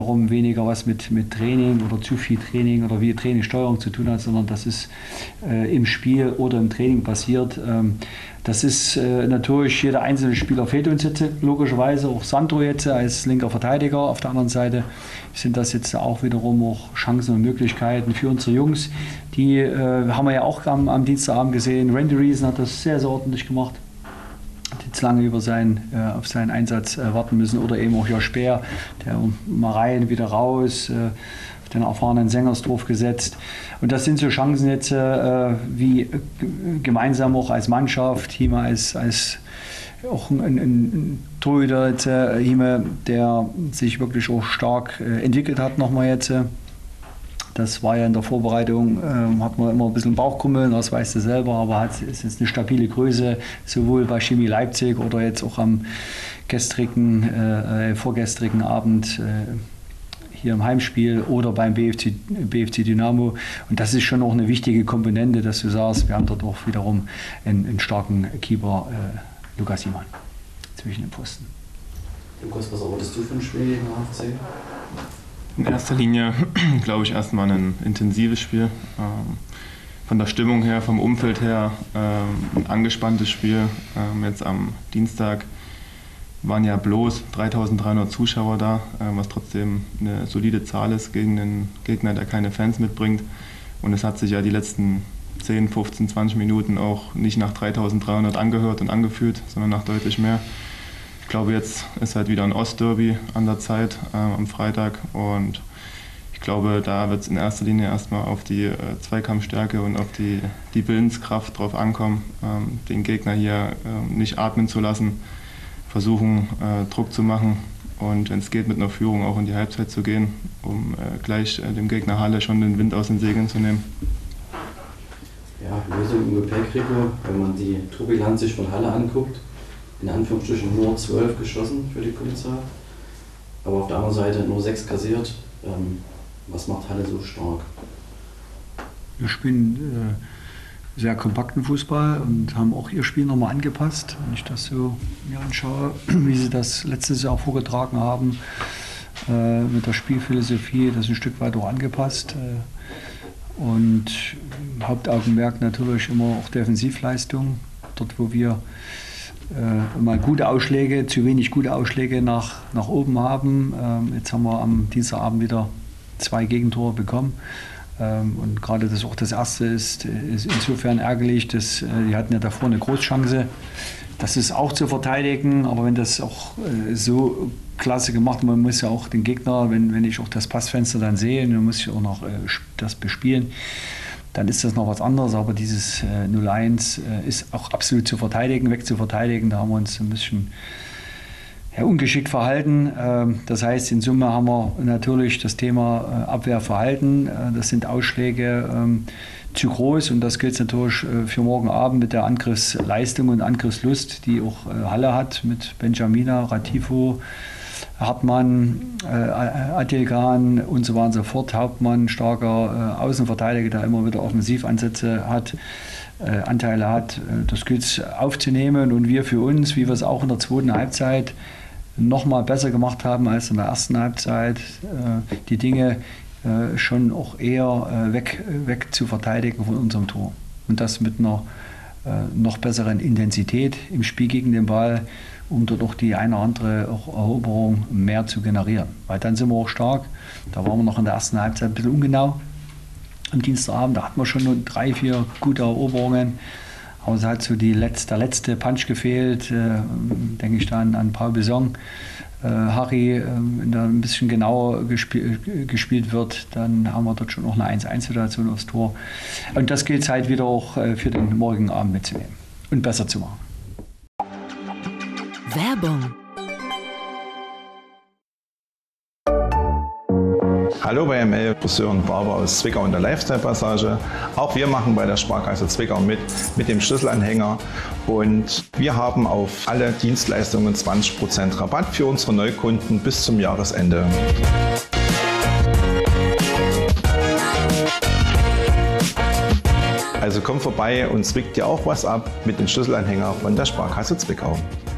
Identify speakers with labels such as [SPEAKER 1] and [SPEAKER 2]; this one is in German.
[SPEAKER 1] Warum weniger was mit Training oder zu viel Training oder wie Trainingssteuerung zu tun hat, sondern das ist im Spiel oder im Training passiert. Das ist natürlich, jeder einzelne Spieler fehlt uns jetzt logischerweise, auch Sandro jetzt als linker Verteidiger. Auf der anderen Seite sind das jetzt auch wiederum auch Chancen und Möglichkeiten für unsere Jungs. Die haben wir ja auch am Dienstagabend gesehen. Randy Reason hat das sehr, sehr ordentlich gemacht. Jetzt lange auf seinen Einsatz warten müssen, oder eben auch Josh Speer, der mal rein, wieder raus, auf den erfahrenen Sengersdorf gesetzt. Und das sind so Chancen jetzt, wie gemeinsam auch als Mannschaft, hier als auch ein Torhüter, jetzt, der sich wirklich auch stark entwickelt hat, nochmal jetzt. Das war ja in der Vorbereitung, hat man immer ein bisschen Bauchkrummeln, das weißt du selber, aber es ist eine stabile Größe, sowohl bei Chemie Leipzig oder jetzt auch am vorgestrigen Abend hier im Heimspiel oder beim BFC Dynamo. Und das ist schon auch eine wichtige Komponente, dass du sagst, wir haben dort auch wiederum einen starken Keeper, Lukas Simon, zwischen den Posten.
[SPEAKER 2] Lukas, was erwartest du von Spiel gegen HFC?
[SPEAKER 3] In erster Linie glaube ich erstmal ein intensives Spiel. Von der Stimmung her, vom Umfeld her, ein angespanntes Spiel. Jetzt am Dienstag waren ja bloß 3.300 Zuschauer da, was trotzdem eine solide Zahl ist gegen einen Gegner, der keine Fans mitbringt. Und es hat sich ja die letzten 10, 15, 20 Minuten auch nicht nach 3.300 angehört und angefühlt, sondern nach deutlich mehr. Ich glaube, jetzt ist halt wieder ein Ostderby an der Zeit am Freitag, und ich glaube, da wird es in erster Linie erstmal auf die Zweikampfstärke und auf die Willenskraft drauf ankommen, den Gegner hier nicht atmen zu lassen, versuchen Druck zu machen und wenn es geht mit einer Führung auch in die Halbzeit zu gehen, um gleich dem Gegner Halle schon den Wind aus den Segeln zu nehmen.
[SPEAKER 2] Ja, Lösung im Gepäck, Rico, wenn man die Torbilanz sich von Halle anguckt. In Anführungsstrichen nur 12 geschossen für die Polizei, aber auf der anderen Seite nur 6 kassiert. Was macht Halle so stark?
[SPEAKER 1] Wir spielen sehr kompakten Fußball und haben auch ihr Spiel nochmal angepasst. Wenn ich das so mir anschaue, wie sie das letztes Jahr vorgetragen haben, mit der Spielphilosophie, das ein Stück weit auch angepasst. Und Hauptaugenmerk natürlich immer auch Defensivleistung, dort wo wir mal gute Ausschläge, zu wenig gute Ausschläge nach oben haben. Jetzt haben wir am Dienstagabend wieder 2 Gegentore bekommen. Und gerade das erste ist insofern ärgerlich, dass die hatten ja davor eine Großchance. Das ist auch zu verteidigen, aber wenn das auch so klasse gemacht wird, man muss ja auch den Gegner, wenn ich auch das Passfenster dann sehe, dann muss ich auch noch das bespielen. Dann ist das noch was anderes, aber dieses 0-1 ist auch absolut zu verteidigen, wegzuverteidigen. Da haben wir uns ein bisschen ungeschickt verhalten. Das heißt, in Summe haben wir natürlich das Thema Abwehrverhalten. Das sind Ausschläge zu groß, und das gilt natürlich für morgen Abend mit der Angriffsleistung und Angriffslust, die auch Halle hat mit Benjamina, Ratifo, Hartmann, Adilgan und so weiter und so fort. Hauptmann, starker Außenverteidiger, der immer wieder Offensivansätze hat, Anteile hat. Das gilt es aufzunehmen, und wir für uns, wie wir es auch in der zweiten Halbzeit noch mal besser gemacht haben als in der ersten Halbzeit, die Dinge schon auch eher weg zu verteidigen von unserem Tor. Und das mit einer noch besseren Intensität im Spiel gegen den Ball, um dort auch die eine oder andere Eroberung mehr zu generieren. Weil dann sind wir auch stark. Da waren wir noch in der ersten Halbzeit ein bisschen ungenau. Am Dienstagabend, da hatten wir schon nur 3, 4 gute Eroberungen. Aber es hat so der letzte Punch gefehlt, denke ich dann an Paul Besson. Harry, wenn da ein bisschen genauer gespielt wird, dann haben wir dort schon noch eine 1-1-Situation aufs Tor. Und das gilt es halt wieder auch für den morgigen Abend mitzunehmen und besser zu machen.
[SPEAKER 4] Werbung.
[SPEAKER 5] Hallo bei ML, Friseur und Barber aus Zwickau und der Lifestyle-Passage. Auch wir machen bei der Sparkasse Zwickau mit dem Schlüsselanhänger, und wir haben auf alle Dienstleistungen 20% Rabatt für unsere Neukunden bis zum Jahresende. Also komm vorbei und zwickt dir auch was ab mit dem Schlüsselanhänger von der Sparkasse Zwickau.